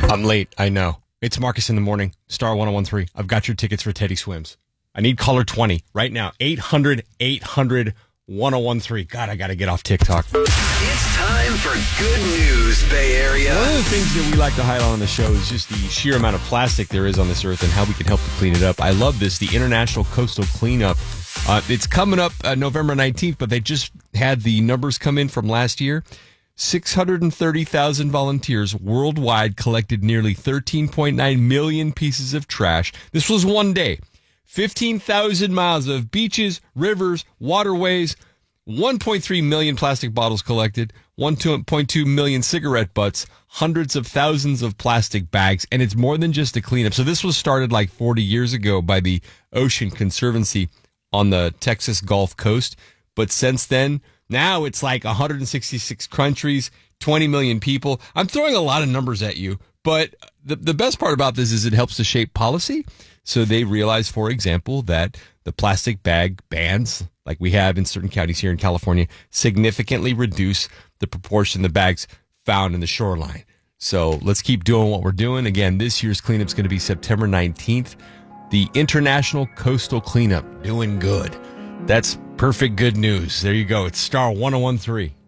I'm late, I know. It's Marcus in the morning, Star 1013. I've got your tickets for Teddy Swims. I need caller 20 right now. 800-800-1013. God, I got to get off TikTok. It's time for good news, Bay Area. One of the things that we like to highlight on the show is just the sheer amount of plastic there is on this earth and how we can help to clean it up. I love this, the International Coastal Cleanup. It's coming up November 19th, but they just had the numbers come in from last year. 630,000 volunteers worldwide collected nearly 13.9 million pieces of trash. This was one day. 15,000 miles of beaches, rivers, waterways, 1.3 million plastic bottles collected, 1.2 million cigarette butts, hundreds of thousands of plastic bags, and it's more than just a cleanup. So this was started like 40 years ago by the Ocean Conservancy on the Texas Gulf Coast. But since then, now it's like 166 countries, 20 million people. I'm throwing a lot of numbers at you, but the best part about this is it helps to shape policy. So they realize, for example, that the plastic bag bans, like we have in certain counties here in California, significantly reduce the proportion of bags found in the shoreline. So let's keep doing what we're doing. Again, this year's cleanup is going to be September 19th. The International Coastal Cleanup, doing good. That's perfect good news. There you go. It's Star 1013.